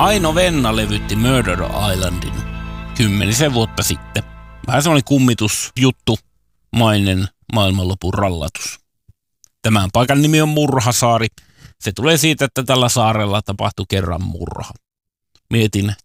Aino Venna levytti Murder Islandin 10 vuotta sitten. Vähän semmoinen kummitusjuttu, mainen maailmanlopun rallatus. Tämän paikan nimi on Murhasaari. Se tulee siitä, että tällä saarella tapahtui kerran murha. Mietin